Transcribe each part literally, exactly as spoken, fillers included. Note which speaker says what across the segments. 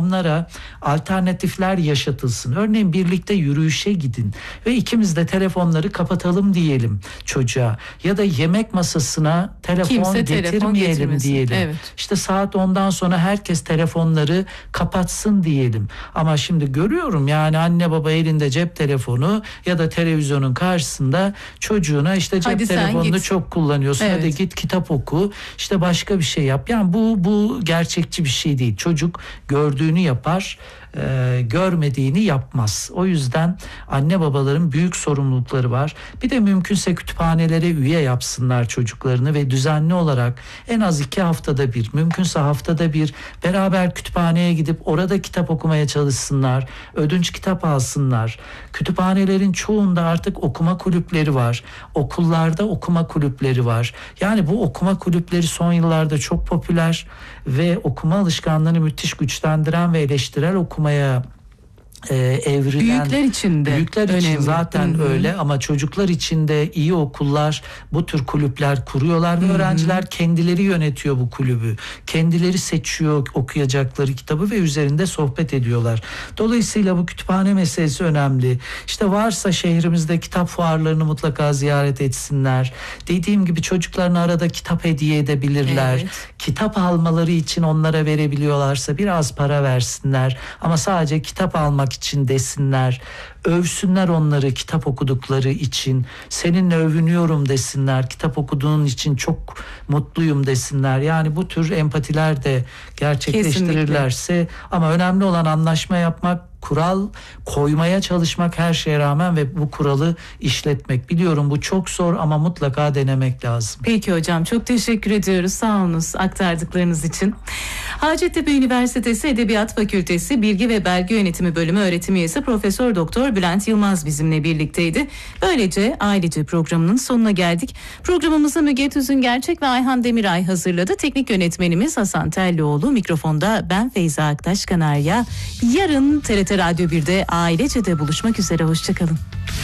Speaker 1: onlara alternatifler yaşatılsın. Örneğin birlikte yürüyüşe gidin ve ikimiz de telefonları kapatalım diyelim çocuğa. Ya da yemek masasına telefon
Speaker 2: Kimse
Speaker 1: getirmeyelim
Speaker 2: telefon
Speaker 1: diyelim.
Speaker 2: Evet.
Speaker 1: İşte saat ondan sonra herkes telefonları kapatsın diyelim. Ama şimdi görüyorum yani anne baba elinde cep telefonu ya da televizyonun karşısında çocuğuna işte cep
Speaker 2: Hadi
Speaker 1: telefonunu çok kullanıyorsun.
Speaker 2: Evet.
Speaker 1: Hadi git kitap oku. İşte başka bir şey yap. Yani bu bu gerçekçi bir şey değil. Çocuk gördüğünü yapar, e, görmediğini yapmaz. O yüzden anne babaların büyük sorumlulukları var. Bir de mümkünse kütüphanelere üye yapsınlar çocuklarını ve düzenli olarak en az iki haftada bir, mümkünse haftada bir beraber kütüphaneye gidip orada kitap okumaya çalışsınlar. Ödünç kitap alsınlar. Kütüphanelerin çoğunda artık okuma kulüpleri var. Okullarda okuma kulüpleri var. Yani bu okuma kulüpleri son yıllarda çok popüler ve okuma alışkanlığını müthiş güçlendiren ve eleştirel okumaya e, evrilen.
Speaker 2: Büyükler için de
Speaker 1: Büyükler için
Speaker 2: önemli.
Speaker 1: zaten
Speaker 2: Hı-hı.
Speaker 1: öyle ama çocuklar için de iyi okullar bu tür kulüpler kuruyorlar ve
Speaker 2: Hı-hı.
Speaker 1: öğrenciler kendileri yönetiyor bu kulübü. Kendileri seçiyor okuyacakları kitabı ve üzerinde sohbet ediyorlar. Dolayısıyla bu kütüphane meselesi önemli. İşte varsa şehrimizde kitap fuarlarını mutlaka ziyaret etsinler. Dediğim gibi çocuklarına arada kitap hediye edebilirler.
Speaker 2: Evet.
Speaker 1: Kitap almaları için onlara verebiliyorlarsa biraz para versinler. Ama sadece kitap almak için desinler. Övsünler onları kitap okudukları için. Seninle övünüyorum desinler. Kitap okuduğun için çok mutluyum desinler. Yani bu tür empatiler de gerçekleştirirlerse. Kesinlikle. Ama önemli olan anlaşma yapmak, kural koymaya çalışmak her şeye rağmen ve bu kuralı işletmek. Biliyorum bu çok zor ama mutlaka denemek lazım.
Speaker 2: Peki hocam, çok teşekkür ediyoruz. Sağ olunuz aktardıklarınız için. Hacettepe Üniversitesi Edebiyat Fakültesi Bilgi ve Belge Yönetimi Bölümü öğretim üyesi Profesör Doktor Bülent Yılmaz bizimle birlikteydi. Böylece Ailece programının sonuna geldik. Programımızı Müge Tüzün Gerçek ve Ayhan Demiray hazırladı. Teknik yönetmenimiz Hasan Tellioğlu. Mikrofonda ben Feyza Aktaş Kanarya. Yarın T R T Radyo bir'de Ailece'de buluşmak üzere. Hoşçakalın.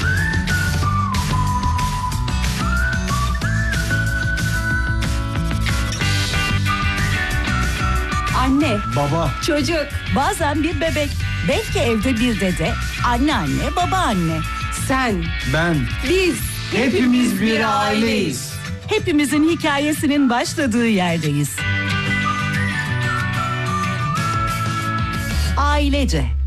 Speaker 3: Anne,
Speaker 4: baba,
Speaker 3: çocuk, bazen bir bebek, belki evde bir dede, anneanne, babaanne. Sen,
Speaker 4: ben,
Speaker 3: biz,
Speaker 4: hepimiz bir aileyiz.
Speaker 3: Hepimizin hikayesinin başladığı yerdeyiz. Ailece.